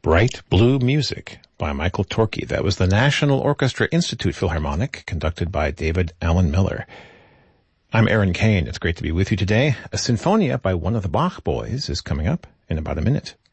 Bright Blue Music by Michael Torke. That was the National Orchestra Institute Philharmonic, conducted by David Allen Miller. I'm Aaron Kane. It's great to be with you today. A Sinfonia by one of the Bach boys is coming up in about a minute.